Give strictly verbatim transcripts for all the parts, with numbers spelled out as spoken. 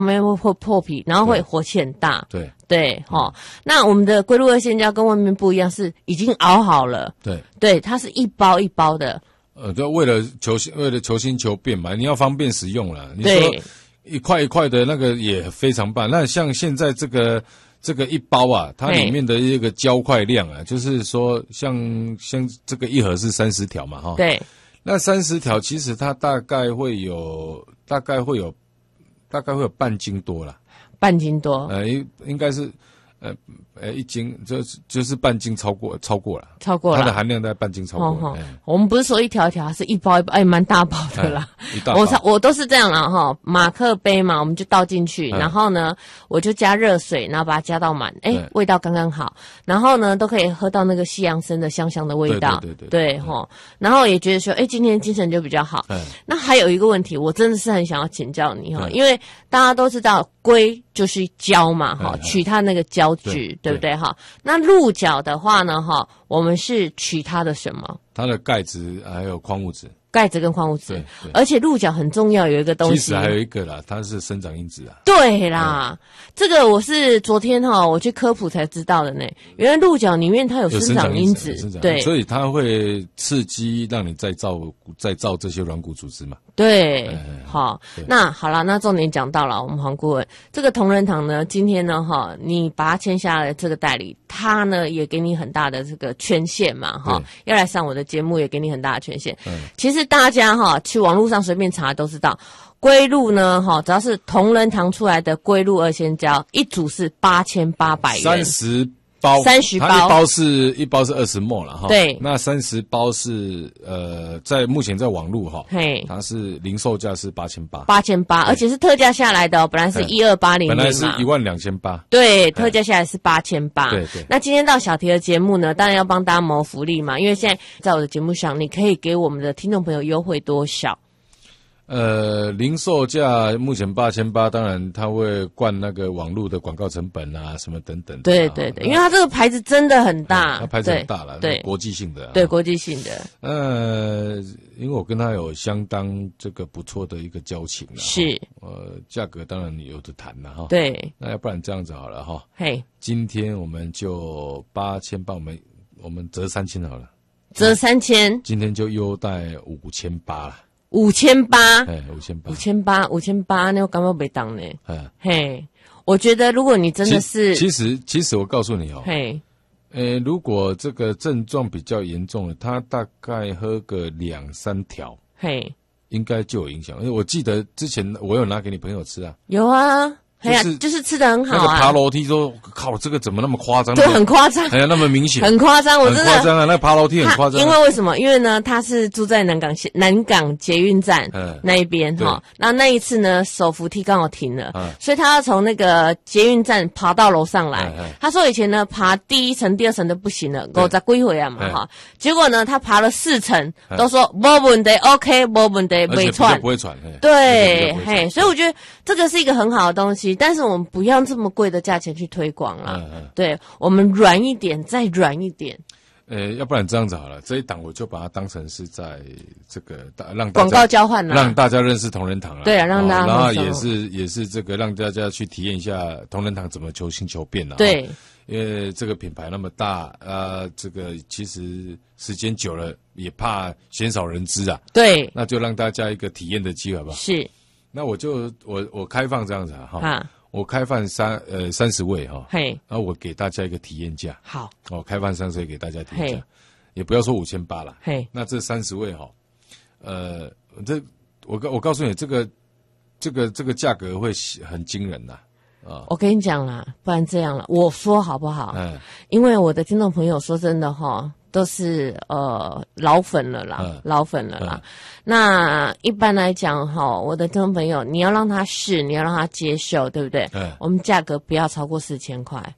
没有会破皮，然后会火气很大。 对对，哈、哦。那我们的龟鹿二仙胶跟外面不一样，是已经熬好了。 对对，它是一包一包的。 呃，就为了求为了求新求变嘛，你要方便使用啦。你说一块一块的那个也非常棒。那像现在这个这个一包啊，它里面的一个胶块量啊，就是说像像这个一盒是三十条嘛，哈。 对。 那三十条其实它大概会有大概会有大概会有半斤多啦。 半斤多。 呃，应应该是。呃呃，一斤就是就是半斤超过超过了， 超过了， 它的含量在半斤超过了。哦哎、我们不是说一条一条，是一包一包，哎，蛮大包的啦。 哎、一大包我我都是这样啦哈，马克杯嘛，我们就倒进去，哎、然后呢，我就加热水，然后把它加到满，哎，味道刚刚好，然后呢，都可以喝到那个西洋参的香香的味道， 对对对对哈。然后也觉得说，哎，今天精神就比较好。哎、那还有一个问题，我真的是很想要请教你哈，因为大家都知道龟就是胶嘛哈，取它那个胶质，对不对？哈，那鹿角的话呢，哈，我们是取它的什么？ 它的钙质还有矿物质。 钙质跟矿物质，而且鹿角很重要，有一个东西， 其实还有一个啦，它是生长因子啊。 对啦，嗯、这个我是昨天哈我去科普才知道的呢。原来鹿角里面它有生长因子， 因子对， 所以它会刺激让你再造再造这些软骨组织嘛。 对，嗯、好，那好了，那重点讲到了，我们黄顾问，这个同仁堂呢，今天呢哈，你把它签下来这个代理，他呢也给你很大的这个权限嘛哈，要来上我的节目也给你很大的权限。嗯，其实。大家哈去网络上随便查都知道，龟鹿呢哈，只要是同仁堂出来的龟鹿二仙胶，一组是八千八百元， 三十包， 三十包， 它一包是一包是二十毫升了哈。 对， 那三十包是呃，在目前在网络哈， 嘿， 它是零售价是八千八， 八千八，而且是特价下来的哦，本来是一二八零， 本来是一万两千八， 对，特价下来是八千八， 对对。 那今天到小提的节目呢，当然要帮大家谋福利嘛，因为现在在我的节目上，你可以给我们的听众朋友优惠多少？ 呃，零售价目前八千八，当然它会灌那个网络的广告成本啊，什么等等。 对对对，因为它这个牌子真的很大， 它牌子很大了， 对， 国际性的， 对，国际性的。 呃，因为我跟他有相当这个不错的一个交情了， 是， 呃，价格当然有的谈了哈。 对， 那要不然这样子好了哈， 嘿， 今天我们就八千八，我们我们折三千好了， 折三千， 今天就优待五千八了。 五千八， 哎，五千八， 五千八，五千八，那我感觉没当呢。嘿，我觉得如果你真的是， 其实其实我告诉你哦， 嘿， 呃，如果这个症状比较严重的，他大概喝个两三条， 嘿， 应该就有影响。因为我记得之前我有拿给你朋友吃啊， 有啊。哎呀，就是吃得很好啊！ 那个爬楼梯说，靠，这个怎么那么夸张？ 对，很夸张。 哎呀，那么明显， 很夸张，我真的很夸张啊！那爬楼梯很夸张。 因为为什么？因为呢，他是住在南港南港捷运站那一边哈。那那一次呢，手扶梯刚好停了，所以他要从那个捷运站爬到楼上来。他说以前呢，爬第一层、第二层都不行了，我再归回来嘛哈。结果呢，他爬了四层，都说没问题 ，OK， 没问题，没喘， 不会喘。 对，嘿，所以我觉得这个是一个很好的东西。但是我们不要这么贵的价钱去推广啦，嗯嗯、对我们软一点，再软一点。 呃，要不然这样子好了，这一档我就把它当成是在这个让大家广告交换啦， 让大家认识同仁堂啦。 对啊，让大家、哦、 然后也是也是这个让大家去体验一下同仁堂怎么求新求变啦。 对， 因为这个品牌那么大，呃，这个其实时间久了也怕鲜少人知啊。 对， 那就让大家一个体验的机会，好不好？ 是。 那我就我我开放这样子哈、啊，我开放三呃三十位哈，嘿，然后我给大家一个体验价， 好， 哦，开放三十位给大家体验价，也不要说五千八了， 嘿， 那这三十位哈，呃，这我告我告诉你，这个这个这个价格会很惊人呐、啊，啊， 我跟你讲啦，不然这样了，我说好不好？嗯，因为我的听众朋友说真的哈。都是呃老粉了啦，嗯、老粉了啦。嗯、那一般来讲哈，我的听众朋友，你要让他试，你要让他接受，对不对？嗯、我们价格不要超过四千块。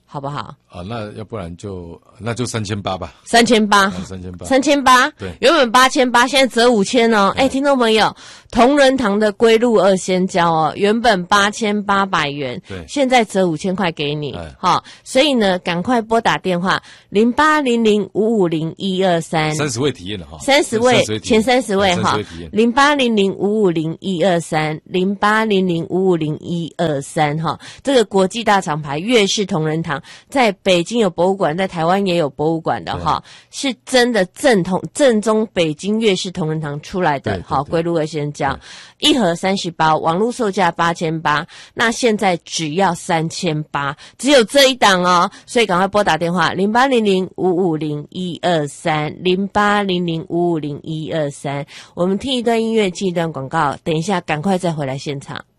好不好？ 啊，那要不然就那就三千八吧。 三千八， 三千八， 三千八。 对， 原本八千八，现在折五千哦。哎，听众朋友，同仁堂的龟鹿二仙胶哦，原本八千八百元， 对， 现在折五千块给你。 哎， 好，所以呢，赶快拨打电话零八零零五五零一二三， 三十位体验的哈， 三十位前三十位哈，零八零零五五零一二三，零八零零五五零一二三哈，这个国际大厂牌粤式同仁堂，在北京有博物馆，在台湾也有博物馆的哈，是真的正统正宗北京粤式同仁堂出来的哈，龟鹿二仙胶，一盒三十包，网络售价八千八，那现在只要三千八，只有这一档哦，所以赶快拨打电话零八零零五五零一二三，零八零零五五零一二三，我们听一段音乐，进一段广告，等一下赶快再回来现场。